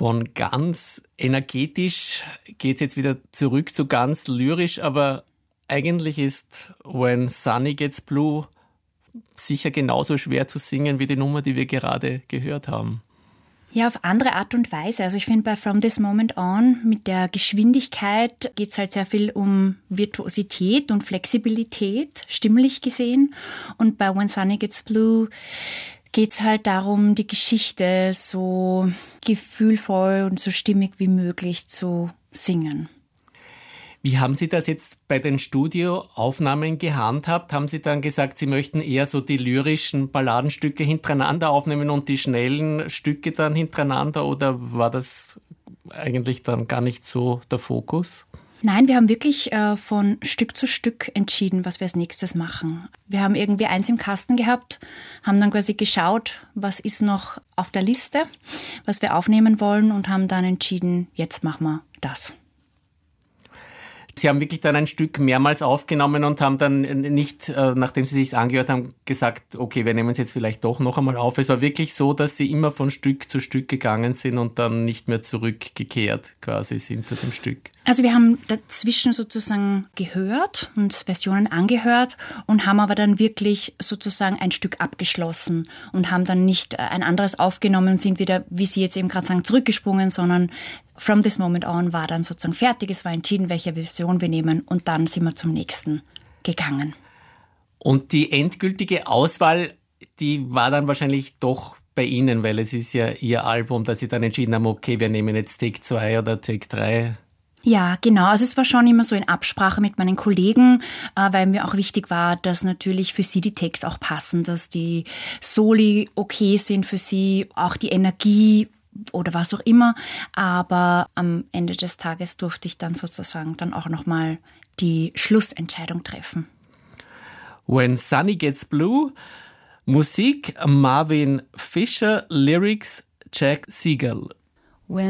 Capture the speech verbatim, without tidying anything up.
Von ganz energetisch geht es jetzt wieder zurück zu ganz lyrisch, aber eigentlich ist When Sunny Gets Blue sicher genauso schwer zu singen wie die Nummer, die wir gerade gehört haben. Ja, auf andere Art und Weise. Also ich finde, bei From This Moment On mit der Geschwindigkeit geht es halt sehr viel um Virtuosität und Flexibilität, stimmlich gesehen. Und bei When Sunny Gets Blue geht es halt darum, die Geschichte so gefühlvoll und so stimmig wie möglich zu singen. Wie haben Sie das jetzt bei den Studioaufnahmen gehandhabt? Haben Sie dann gesagt, Sie möchten eher so die lyrischen Balladenstücke hintereinander aufnehmen und die schnellen Stücke dann hintereinander? Oder war das eigentlich dann gar nicht so der Fokus? Nein, wir haben wirklich äh, von Stück zu Stück entschieden, was wir als nächstes machen. Wir haben irgendwie eins im Kasten gehabt, haben dann quasi geschaut, was ist noch auf der Liste, was wir aufnehmen wollen und haben dann entschieden, jetzt machen wir das. Sie haben wirklich dann ein Stück mehrmals aufgenommen und haben dann nicht, nachdem Sie sich angehört haben, gesagt, okay, wir nehmen es jetzt vielleicht doch noch einmal auf. Es war wirklich so, dass Sie immer von Stück zu Stück gegangen sind und dann nicht mehr zurückgekehrt quasi sind zu dem Stück. Also wir haben dazwischen sozusagen gehört und Versionen angehört und haben aber dann wirklich sozusagen ein Stück abgeschlossen und haben dann nicht ein anderes aufgenommen und sind wieder, wie Sie jetzt eben gerade sagen, zurückgesprungen, sondern From This Moment On war dann sozusagen fertig. Es war entschieden, welche Version wir nehmen und dann sind wir zum nächsten gegangen. Und die endgültige Auswahl, die war dann wahrscheinlich doch bei Ihnen, weil es ist ja Ihr Album, dass Sie dann entschieden haben, okay, wir nehmen jetzt Take zwei oder Take drei. Ja, genau. Also es war schon immer so in Absprache mit meinen Kollegen, weil mir auch wichtig war, dass natürlich für sie die Takes auch passen, dass die Soli okay sind für sie, auch die Energie oder was auch immer. Aber am Ende des Tages durfte ich dann sozusagen dann auch nochmal die Schlussentscheidung treffen. When Sunny Gets Blue, Musik Marvin Fisher, Lyrics Jack Siegel.